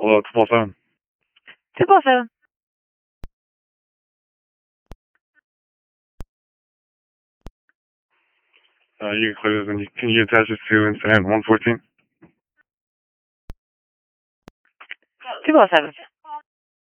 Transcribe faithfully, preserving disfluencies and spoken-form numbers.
Hello, two four seven. two four seven. Uh, you can clear this, and you, can you attach this to incident one fourteen? two four seven.